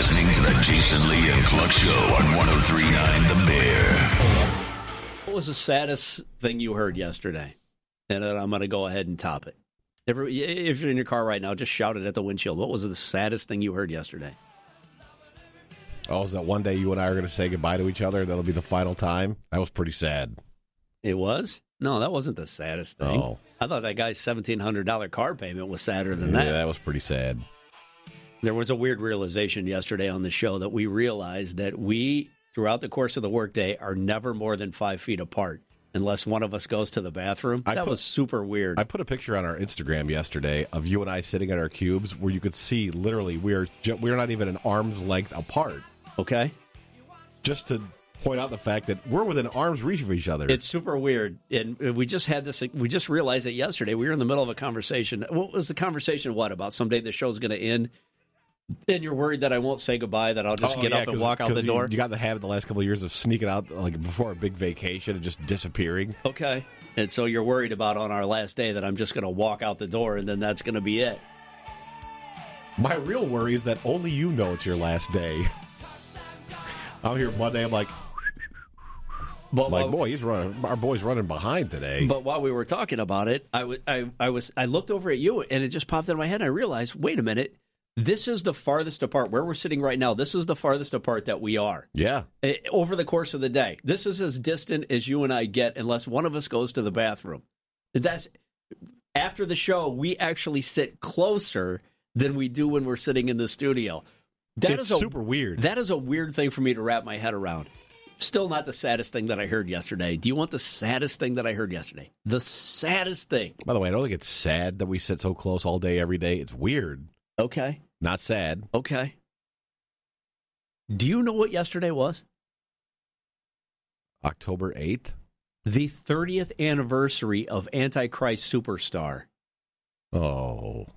listening to the Jason Lee and Cluck Show on 103.9 The Bear. What was the saddest thing you heard yesterday? And then I'm going to go ahead and top it. If you're in your car right now, just shout it at the windshield. What was the saddest thing you heard yesterday? Oh, is that one day you and I are going to say goodbye to each other? That'll be the final time? That was pretty sad. It was? No, that wasn't the saddest thing. Oh. I thought that guy's $1,700 car payment was sadder than that. Yeah, that was pretty sad. There was a weird realization yesterday on the show that we realized that we, throughout the course of the workday, are never more than 5 feet apart unless one of us goes to the bathroom. That was super weird. I put a picture on our Instagram yesterday of you and I sitting at our cubes where you could see literally we're not even an arm's length apart. Okay. Just to point out the fact that we're within arm's reach of each other. It's super weird. And we just had this, we just realized it yesterday. We were in the middle of a conversation. What was the conversation? What about someday the show's going to end? And you're worried that I won't say goodbye, that I'll just get up and walk out the door? You got the habit the last couple of years of sneaking out like before a big vacation and just disappearing. Okay. And so you're worried about on our last day that I'm just going to walk out the door and then that's going to be it. My real worry is that only you know it's your last day. I'm here Monday, I'm like, boy, he's running. Our boy's running behind today. But while we were talking about it, I looked over at you, and it just popped in my head. And I realized, wait a minute, this is the farthest apart where we're sitting right now. This is the farthest apart that we are. Yeah. Over the course of the day, this is as distant as you and I get, unless one of us goes to the bathroom. That's after the show. We actually sit closer than we do when we're sitting in the studio. It's super weird. That is a weird thing for me to wrap my head around. Still not the saddest thing that I heard yesterday. Do you want the saddest thing that I heard yesterday? The saddest thing. By the way, I don't think it's sad that we sit so close all day, every day. It's weird. Okay. Not sad. Okay. Do you know what yesterday was? October 8th? The 30th anniversary of Antichrist Superstar. Oh.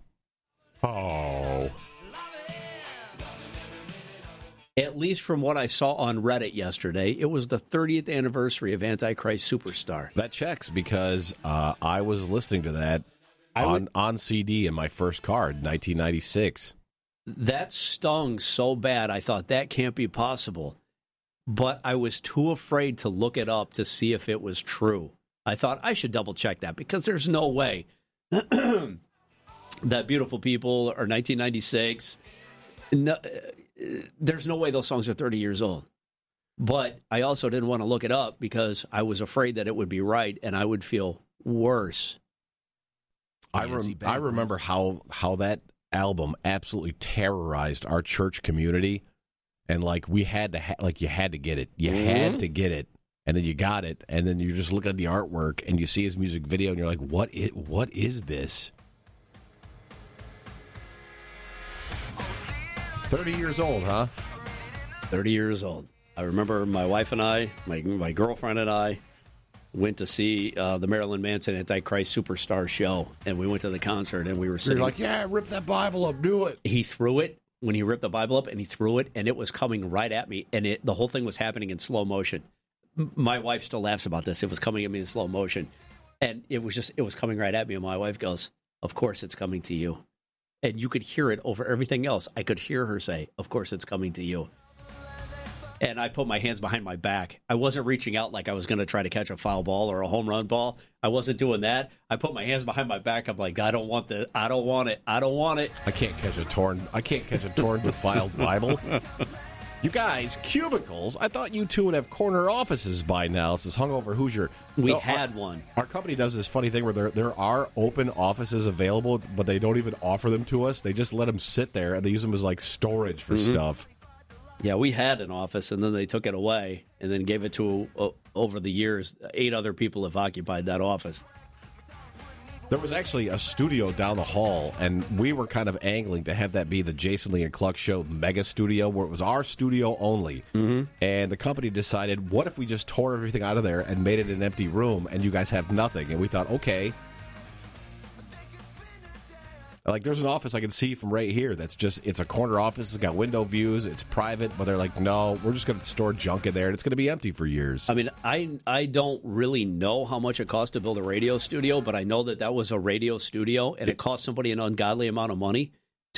At least from what I saw on Reddit yesterday, it was the 30th anniversary of Antichrist Superstar. That checks because I was listening to that on CD in my first car in 1996. That stung so bad, I thought that can't be possible. But I was too afraid to look it up to see if it was true. I thought I should double check that because there's no way that Beautiful People or 1996... No, there's no way those songs are 30 years old. But I also didn't want to look it up because I was afraid that it would be right and I would feel worse. I remember how that album absolutely terrorized our church community. And like we had to you had to get it. You had to get it. And then you got it. And then you just look at the artwork and you see his music video and you're like, what is this? 30 years old, huh? 30 years old. I remember my wife and I, my girlfriend and I, went to see the Marilyn Manson Antichrist Superstar show, and we went to the concert, and we were sitting... You're like, yeah, rip that Bible up, do it. He threw it, when he ripped the Bible up, and he threw it, and it was coming right at me, and the whole thing was happening in slow motion. My wife still laughs about this. It was coming at me in slow motion, and it was coming right at me, and my wife goes, of course it's coming to you. And you could hear it over everything else. I could hear her say, of course it's coming to you. And I put my hands behind my back. I wasn't reaching out like I was going to try to catch a foul ball or a home run ball. I wasn't doing that. I put my hands behind my back. I'm like, I don't want this. I don't want it. I don't want it. I can't catch a torn defiled Bible. You guys, cubicles. I thought you two would have corner offices by now. This is hungover Hoosier. We had one. Our company does this funny thing where there are open offices available, but they don't even offer them to us. They just let them sit there, and they use them as like storage for stuff. Yeah, we had an office, and then they took it away, and then gave it to, over the years, 8 other people have occupied that office. There was actually a studio down the hall, and we were kind of angling to have that be the Jason Lee and Cluck Show mega studio, where it was our studio only. Mm-hmm. And the company decided, what if we just tore everything out of there and made it an empty room, and you guys have nothing? And we thought, okay. Like, there's an office I can see from right here that's just, it's a corner office, it's got window views, it's private, but they're like, no, we're just going to store junk in there, and it's going to be empty for years. I mean, I don't really know how much it cost to build a radio studio, but I know that was a radio studio, and it cost somebody an ungodly amount of money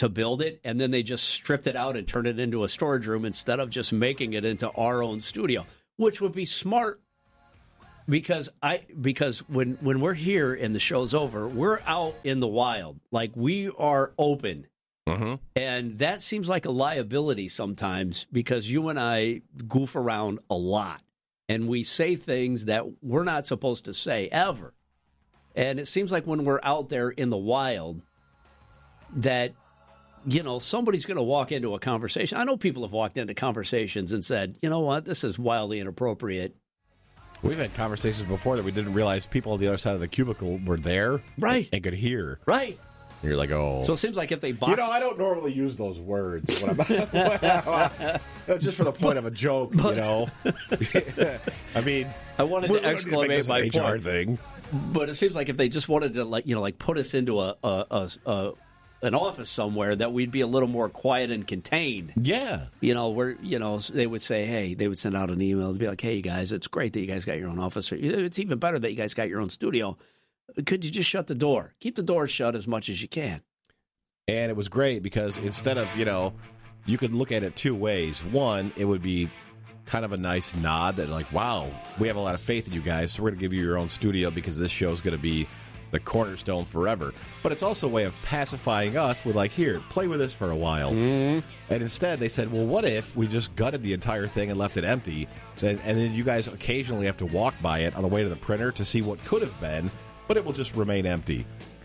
to build it, and then they just stripped it out and turned it into a storage room instead of just making it into our own studio, which would be smart. Because when we're here and the show's over, we're out in the wild, like we are open, and that seems like a liability sometimes because you and I goof around a lot, and we say things that we're not supposed to say ever, and it seems like when we're out there in the wild, that somebody's going to walk into a conversation. I know people have walked into conversations and said, you know what, this is wildly inappropriate. We've had conversations before that we didn't realize people on the other side of the cubicle were there. Right. And could hear. Right. And you're like, oh. So it seems like if they box... I don't normally use those words. When I'm, just for the point of a joke, I mean... I wanted to exclamate my point. Thing. But it seems like if they just wanted to, put us into an office somewhere, that we'd be a little more quiet and contained. Yeah. They would say, hey, they would send out an email to be like, hey, you guys, it's great that you guys got your own office. It's even better that you guys got your own studio. Could you just shut the door? Keep the door shut as much as you can. And it was great because instead of, you could look at it two ways. One, it would be kind of a nice nod that like, wow, we have a lot of faith in you guys, so we're going to give you your own studio because this show is going to be the cornerstone forever. But it's also a way of pacifying us with like, here, play with this for a while. And instead they said, well, what if we just gutted the entire thing and left it empty, and then you guys occasionally have to walk by it on the way to the printer to see what could have been, but it will just remain empty.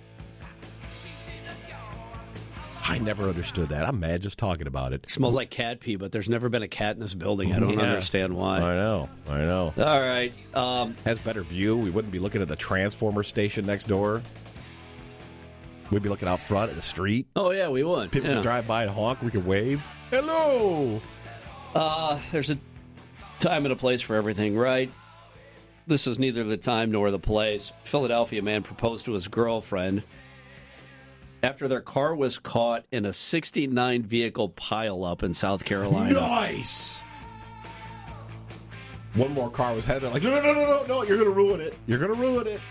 I never understood that. I'm mad just talking about it. It smells like cat pee, but there's never been a cat in this building. I don't understand why. I know. All right. Has better view. We wouldn't be looking at the transformer station next door. We'd be looking out front at the street. Oh, yeah, we would. People could drive by and honk. We could wave. Hello! There's a time and a place for everything, right? This is neither the time nor the place. Philadelphia man proposed to his girlfriend after their car was caught in a 69 vehicle pileup in South Carolina. Nice! One more car was headed. They're like, no, you're going to ruin it. You're going to ruin it.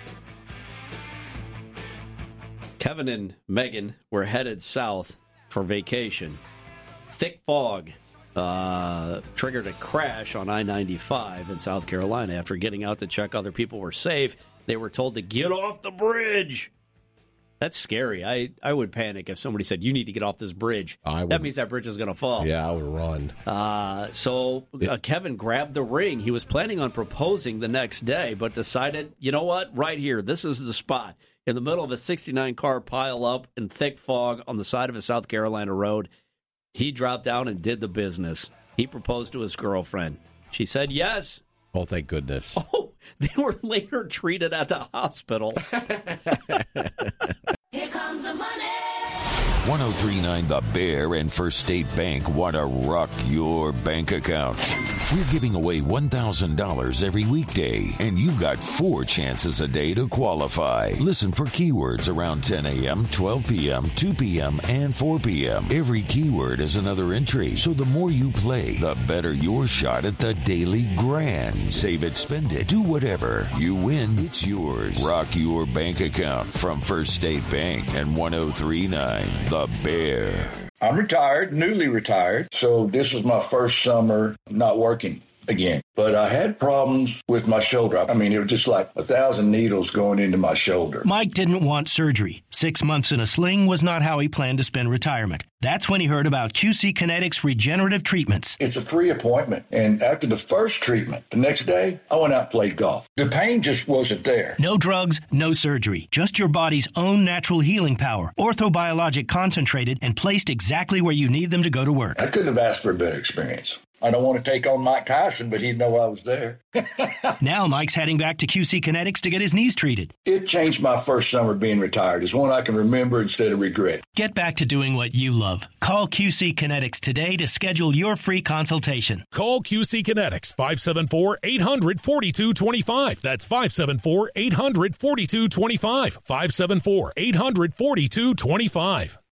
Kevin and Megan were headed south for vacation. Thick fog triggered a crash on I-95 in South Carolina. After getting out to check other people were safe, they were told to get off the bridge. That's scary. I would panic if somebody said, you need to get off this bridge. That means that bridge is going to fall. Yeah, I would run. So Kevin grabbed the ring. He was planning on proposing the next day, but decided, you know what, right here, this is the spot. In the middle of a 69-car pile-up in thick fog on the side of a South Carolina road, he dropped down and did the business. He proposed to his girlfriend. She said yes. Oh, thank goodness. Oh, they were later treated at the hospital. Here comes the money. 103.9 The Bear and First State Bank want to rock your bank account. We're giving away $1,000 every weekday, and you've got 4 chances a day to qualify. Listen for keywords around 10 a.m., 12 p.m., 2 p.m., and 4 p.m. Every keyword is another entry, so the more you play, the better your shot at the daily grand. Save it, spend it, do whatever. You win, it's yours. Rock your bank account from First State Bank and 103.9 The Bear. I'm retired, newly retired, so this was my first summer not working again. But I had problems with my shoulder. I mean, it was just like 1,000 needles going into my shoulder. Mike didn't want surgery. 6 months in a sling was not how he planned to spend retirement. That's when he heard about QC Kinetics regenerative treatments. It's a free appointment. And after the first treatment, the next day, I went out and played golf. The pain just wasn't there. No drugs, no surgery. Just your body's own natural healing power. Orthobiologic concentrated and placed exactly where you need them to go to work. I couldn't have asked for a better experience. I don't want to take on Mike Tyson, but he'd know I was there. Now Mike's heading back to QC Kinetics to get his knees treated. It changed my first summer being retired. It's one I can remember instead of regret. Get back to doing what you love. Call QC Kinetics today to schedule your free consultation. Call QC Kinetics, 574-800-4225. That's 574-800-4225. 574-800-4225.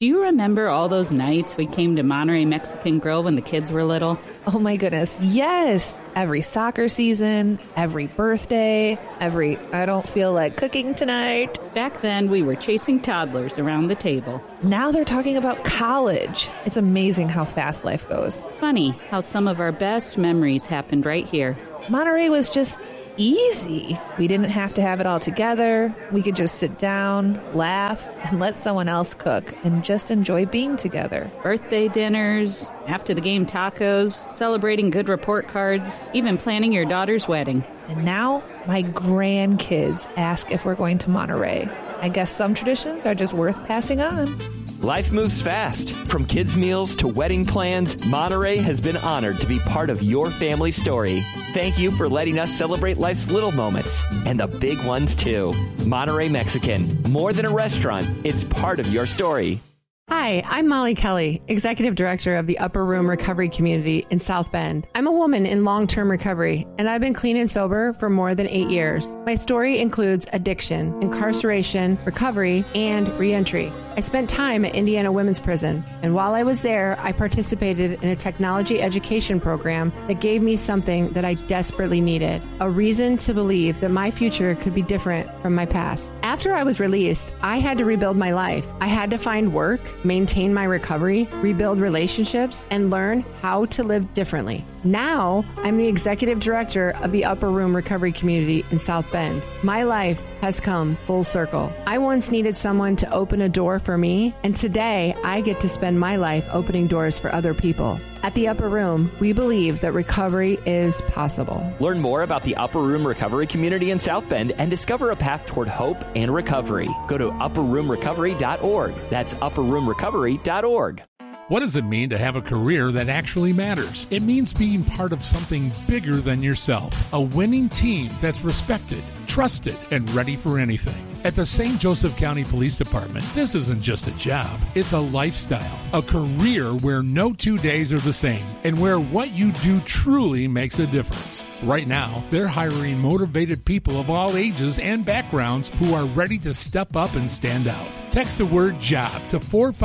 Do you remember all those nights we came to Monterey Mexican Grill when the kids were little? Oh my goodness, yes! Every soccer season, every birthday, every I don't feel like cooking tonight. Back then, we were chasing toddlers around the table. Now they're talking about college. It's amazing how fast life goes. Funny how some of our best memories happened right here. Monterey was just easy. We didn't have to have it all together. We could just sit down, laugh, and let someone else cook and just enjoy being together. Birthday dinners, after the game tacos, celebrating good report cards, even planning your daughter's wedding. And now my grandkids ask if we're going to Monterey. I guess some traditions are just worth passing on. Life moves fast. From kids' meals to wedding plans, Monterey has been honored to be part of your family story. Thank you for letting us celebrate life's little moments and the big ones, too. Monterey Mexican. More than a restaurant, it's part of your story. Hi, I'm Molly Kelly, Executive Director of the Upper Room Recovery Community in South Bend. I'm a woman in long-term recovery, and I've been clean and sober for more than 8 years. My story includes addiction, incarceration, recovery, and reentry. I spent time at Indiana Women's Prison, and while I was there, I participated in a technology education program that gave me something that I desperately needed, a reason to believe that my future could be different from my past. After I was released, I had to rebuild my life. I had to find work, maintain my recovery, rebuild relationships, and learn how to live differently. Now, I'm the Executive Director of the Upper Room Recovery Community in South Bend. My life has come full circle. I once needed someone to open a door for me, and today I get to spend my life opening doors for other people. At the Upper Room, we believe that recovery is possible. Learn more about the Upper Room Recovery Community in South Bend and discover a path toward hope and recovery. Go to upperroomrecovery.org. That's upperroomrecovery.org. What does it mean to have a career that actually matters? It means being part of something bigger than yourself. A winning team that's respected, trusted, and ready for anything. At the St. Joseph County Police Department, this isn't just a job, it's a lifestyle, a career where no 2 days are the same, and where what you do truly makes a difference. Right now, they're hiring motivated people of all ages and backgrounds who are ready to step up and stand out. Text the word JOB to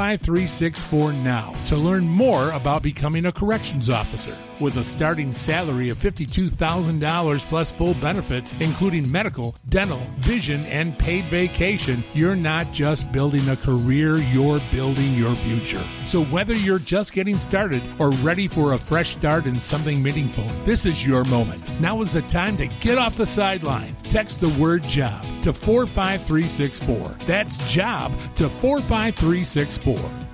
45364 now to learn more about becoming a corrections officer. With a starting salary of $52,000 plus full benefits, including medical, dental, vision, and paid vacation, you're not just building a career, you're building your future. So whether you're just getting started or ready for a fresh start in something meaningful, this is your moment. Now is the time to get off the sideline. Text the word JOB to 45364. That's JOB to 45364.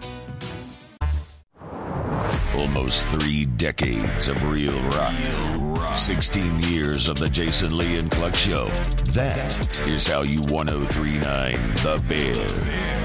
Almost 3 decades of real rock. 16 years of the Jason Lee and Cluck Show. That is how you 1039 The Bear.